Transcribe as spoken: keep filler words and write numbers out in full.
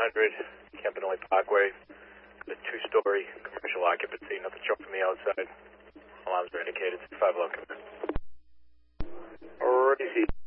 hundred, Campanelli Parkway. The two-story commercial occupancy, nothing short from the outside. Alarms are indicated, five eleven. Alrighty.